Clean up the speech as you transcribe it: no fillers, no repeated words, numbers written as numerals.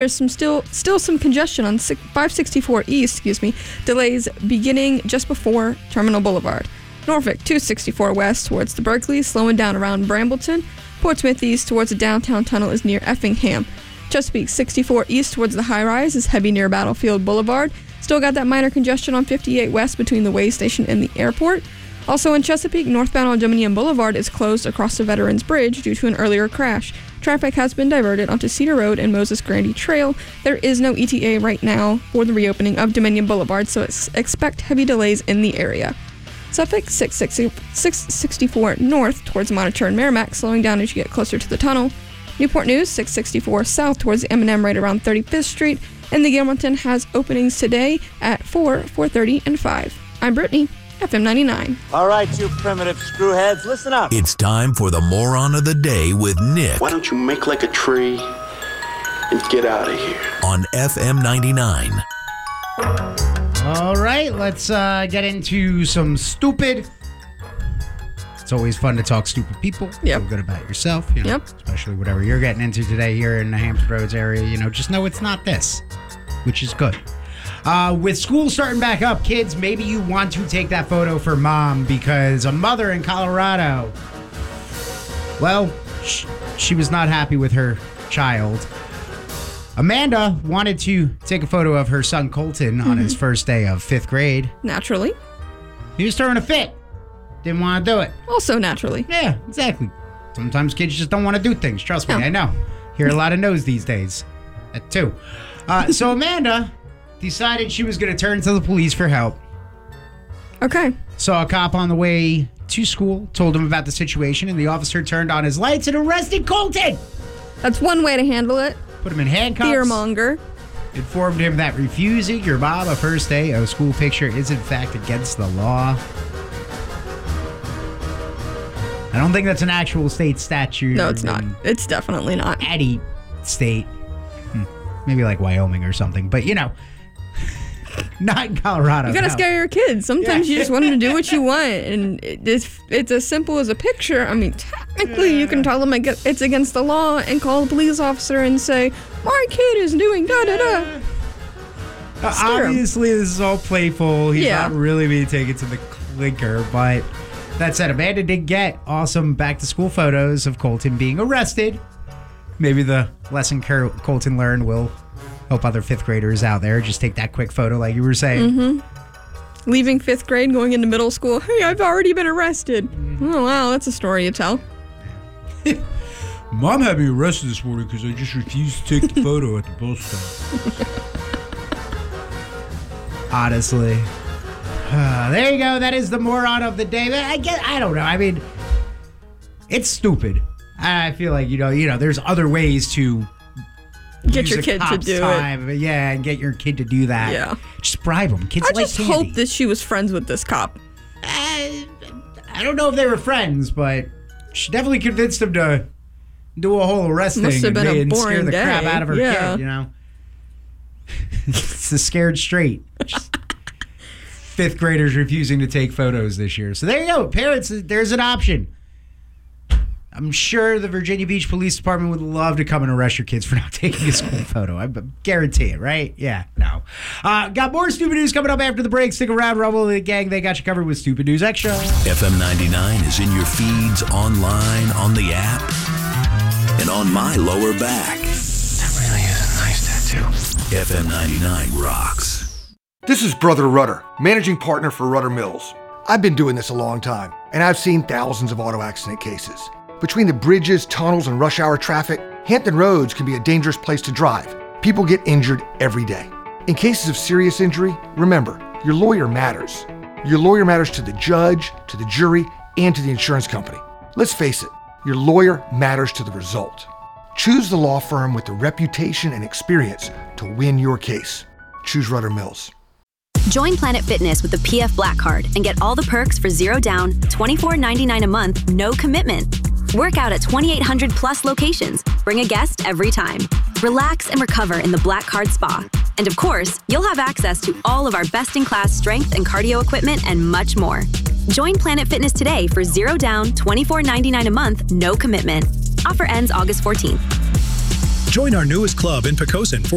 There's still some congestion on 564 East, delays beginning just before Terminal Boulevard. Norfolk 264 West towards the Berkeley, slowing down around Brambleton. Portsmouth East towards the downtown tunnel is near Effingham. Chesapeake 64 East towards the high rise is heavy near Battlefield Boulevard. Still got that minor congestion on 58 West between the way station and the airport. Also in Chesapeake, northbound on Dominion Boulevard is closed across the Veterans Bridge due to an earlier crash. Traffic has been diverted onto Cedar Road and Moses Grandy Trail. There is no ETA right now for the reopening of Dominion Boulevard, so expect heavy delays in the area. Suffolk 664 North towards Monitor and Merrimack, slowing down as you get closer to the tunnel. Newport News 664 South towards the M&M right around 35th Street. And the Gilmanton has openings today at 4, 4:30, and 5. I'm Brittany, FM 99. All right, you primitive screwheads, listen up. It's time for the Moron of the Day with Nick. Why don't you make like a tree and get out of here? On FM 99. All right, let's get into some stupid. It's always fun to talk stupid people. Yep. Feel good about yourself. Especially whatever you're getting into today here in the Hampton Roads area. Just know it's not this, which is good. With school starting back up, kids, maybe you want to take that photo for mom because a mother in Colorado, well, she was not happy with her child. Amanda wanted to take a photo of her son Colton on his first day of 5th grade. Naturally. He was throwing a fit. Didn't want to do it. Also naturally. Yeah, exactly. Sometimes kids just don't want to do things. Trust me, I know. Hear a lot of no's these days. That too. So Amanda decided she was going to turn to the police for help. Okay. Saw a cop on the way to school, told him about the situation, and the officer turned on his lights and arrested Colton. That's one way to handle it. Put him in handcuffs. Fearmonger. Informed him that refusing your mom a first day of school picture is in fact against the law. I don't think that's an actual state statute. No, it's not. It's definitely not. Any state. Maybe like Wyoming or something. But, not in Colorado. You gotta scare your kids. Sometimes you just want them to do what you want. And it's as simple as a picture. I mean, technically you can tell them it's against the law and call the police officer and say, my kid is doing da-da-da. Obviously, this is all playful. He's not really being taken to the clinker. But that said, Amanda did get awesome back-to-school photos of Colton being arrested. Maybe the lesson Colton learned will help other 5th graders out there. Just take that quick photo like you were saying. Leaving 5th grade, going into middle school. Hey, I've already been arrested. Oh, wow, that's a story you tell. Mom had me arrested this morning because I just refused to take the photo at the bus stop. Honestly. There you go. That is the moron of the day. I don't know. I mean, it's stupid. I feel like, there's other ways to get your kid to do it. Yeah, and get your kid to do that. Yeah. Just bribe them. Kids I like just candy. hope that she was friends with this cop. I don't know if they were friends, but she definitely convinced him to do a whole arrest Must thing have been a and boring scare the day. crap out of her kid, It's the scared straight. 5th graders refusing to take photos this year. So there you go. Parents, there's an option. I'm sure the Virginia Beach Police Department would love to come and arrest your kids for not taking a school photo. I guarantee it, right? Yeah, no. Got more stupid news coming up after the break. Stick around, Rumble the Gang. They got you covered with Stupid News Extra. FM 99 is in your feeds, online, on the app, and on my lower back. That really is a nice tattoo. FM 99 rocks. This is Brother Rudder, managing partner for Rudder Mills. I've been doing this a long time, and I've seen thousands of auto accident cases. Between the bridges, tunnels, and rush hour traffic, Hampton Roads can be a dangerous place to drive. People get injured every day. In cases of serious injury, remember, your lawyer matters. Your lawyer matters to the judge, to the jury, and to the insurance company. Let's face it, your lawyer matters to the result. Choose the law firm with the reputation and experience to win your case. Choose Rudder Mills. Join Planet Fitness with the PF Black Card and get all the perks for $0 down, $24.99 a month, no commitment. Work out at 2,800 plus locations. Bring a guest every time. Relax and recover in the Black Card Spa. And of course, you'll have access to all of our best-in-class strength and cardio equipment and much more. Join Planet Fitness today for $0 down, $24.99 a month, no commitment. Offer ends August 14th. Join our newest club in Poquoson for